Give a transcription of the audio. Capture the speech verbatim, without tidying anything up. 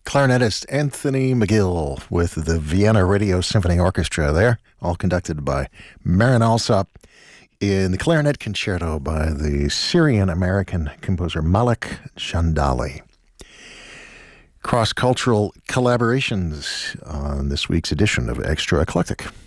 clarinetist Anthony McGill with the Vienna Radio Symphony Orchestra there, all conducted by Marin Alsop in the clarinet concerto by the Syrian-American composer Malek Jandali. Cross-cultural collaborations on this week's edition of Extra Eclectic.